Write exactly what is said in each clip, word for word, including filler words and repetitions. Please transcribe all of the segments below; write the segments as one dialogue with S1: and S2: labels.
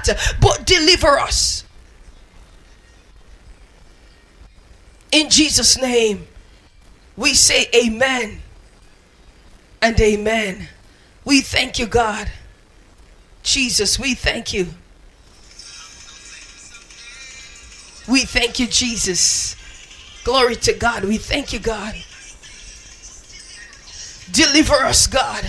S1: that, but deliver us. In Jesus' name, we say amen and amen. We thank you, God. Jesus, we thank you. We thank you, Jesus. Glory to God. We thank you, God. Deliver us, God.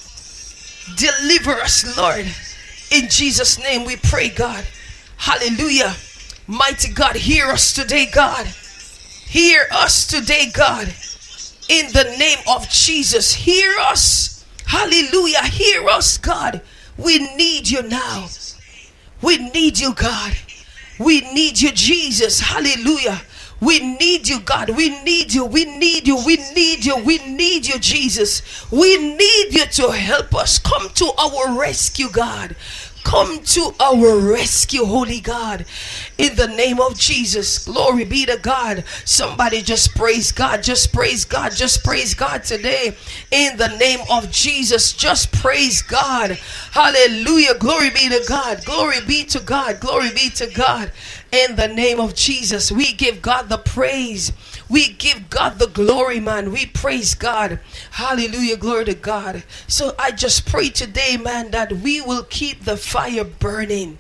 S1: Deliver us, Lord. In Jesus' name we pray, God. Hallelujah. Mighty God, hear us today, God. Hear us today, God. In the name of Jesus, hear us. Hallelujah. Hear us, God. We need you now. We need you, God. We need you, Jesus. Hallelujah. We need you, God. We need you. We need you. We need you. We need you, Jesus. We need you to help us. Come to our rescue, God. Come to our rescue, Holy God. In the name of Jesus. Glory be to God. Somebody just praise God. Just praise God. Just praise God today. In the name of Jesus. Just praise God. Hallelujah. Glory be to God. Glory be to God. Glory be to God. In the name of Jesus. We give God the praise. We give God the glory, man. We praise God. Hallelujah. Glory to God. So I just pray today, man, that we will keep the fire burning.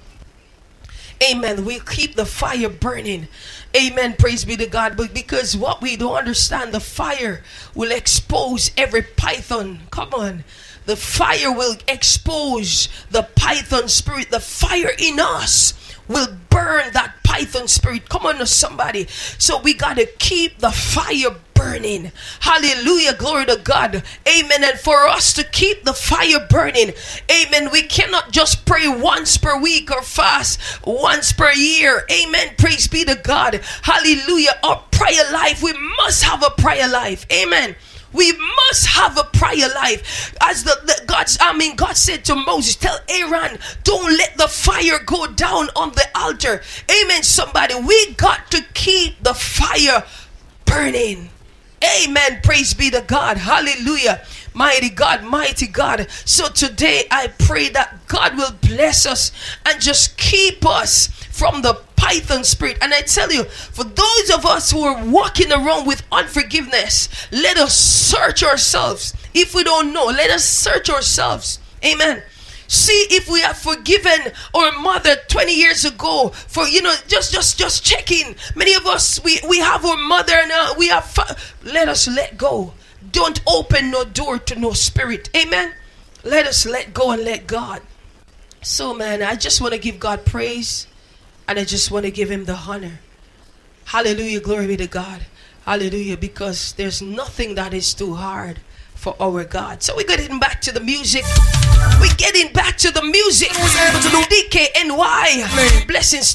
S1: Amen. We keep the fire burning. Amen. Praise be to God. But because what we don't understand, the fire will expose every python. Come on. The fire will expose the python spirit. The fire in us will burn that python spirit. Come on, somebody. So we got to keep the fire burning. Hallelujah. Glory to God. Amen. And for us to keep the fire burning, amen, we cannot just pray once per week or fast once per year. Amen. Praise be to God. Hallelujah. Our prayer life, we must have a prayer life. Amen. We must have a prayer life. As the, the God's, I mean, God said to Moses, tell Aaron, don't let the fire go down on the altar. Amen, somebody. We got to keep the fire burning. Amen. Praise be to God. Hallelujah. Mighty God, mighty God. So today I pray that God will bless us and just keep us from the python spirit. And I tell you, for those of us who are walking around with unforgiveness, let us search ourselves. If we don't know, let us search ourselves. Amen. See if we have forgiven our mother twenty years ago for, you know, just just just checking. Many of us, we we have our mother and uh, we have fa- let us let go. Don't open no door to no spirit. Amen. Let us let go and let God. So man, I just want to give God praise. And I just want to give him the honor. Hallelujah. Glory be to God. Hallelujah. Because there's nothing that is too hard for our God. So we're getting back to the music. We're getting back to the music. D K N Y. Blessings.